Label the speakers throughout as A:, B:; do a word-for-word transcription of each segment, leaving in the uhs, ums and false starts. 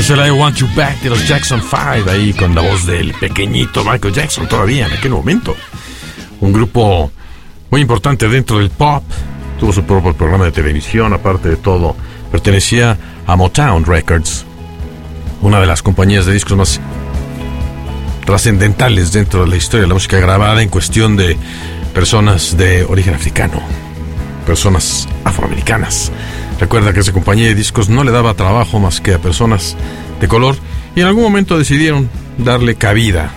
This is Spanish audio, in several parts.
A: Es el I Want You Back de los Jackson Five, ahí con la voz del pequeñito Michael Jackson todavía en aquel momento. Un grupo muy importante dentro del pop, tuvo su propio programa de televisión, aparte de todo, pertenecía a Motown Records, una de las compañías de discos más trascendentales dentro de la historia de la música grabada en cuestión de personas de origen africano, personas afroamericanas. Recuerda que esa compañía de discos no le daba trabajo más que a personas de color y en algún momento decidieron darle cabida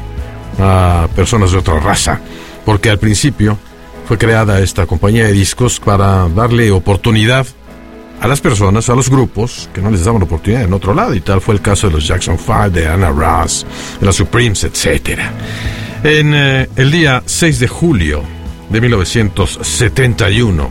A: a personas de otra raza, porque al principio fue creada esta compañía de discos para darle oportunidad a las personas, a los grupos que no les daban oportunidad en otro lado, y tal fue el caso de los Jackson Five, de Anna Ross, de las Supremes, etcétera. En eh, el día seis de julio de mil novecientos setenta y uno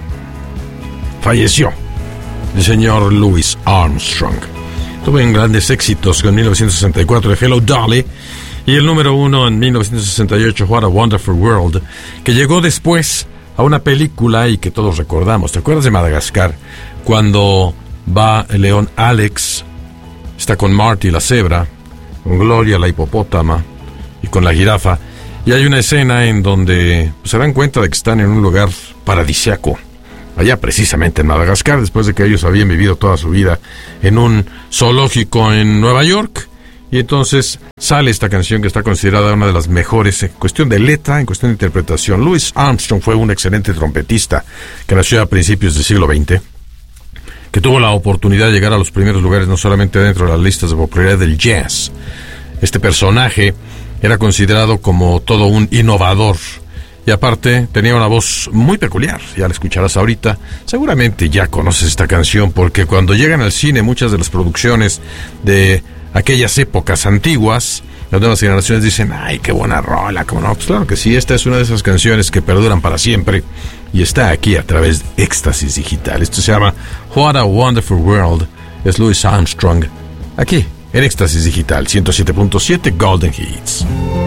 A: falleció el señor Louis Armstrong. Tuvo grandes éxitos con mil novecientos sesenta y cuatro de Hello Dolly y el número uno en mil novecientos sesenta y ocho, What a Wonderful World, que llegó después a una película y que todos recordamos. ¿Te acuerdas de Madagascar? Cuando va el león Alex, está con Marty la cebra, con Gloria la hipopótama y con la jirafa, y hay una escena en donde pues, se dan cuenta de que están en un lugar paradisíaco, allá precisamente en Madagascar, después de que ellos habían vivido toda su vida en un zoológico en Nueva York. Y entonces sale esta canción que está considerada una de las mejores en cuestión de letra, en cuestión de interpretación. Louis Armstrong fue un excelente trompetista que nació a principios del siglo veinte, que tuvo la oportunidad de llegar a los primeros lugares no solamente dentro de las listas de popularidad del jazz. Este personaje era considerado como todo un innovador. Y aparte, tenía una voz muy peculiar, ya la escucharás ahorita. Seguramente ya conoces esta canción, porque cuando llegan al cine muchas de las producciones de aquellas épocas antiguas, las nuevas generaciones dicen, ¡ay, qué buena rola! ¿Cómo no? Pues claro que sí, esta es una de esas canciones que perduran para siempre, y está aquí a través de Éxtasis Digital. Esto se llama What a Wonderful World, es Louis Armstrong, aquí en Éxtasis Digital, ciento siete punto siete Golden Hits.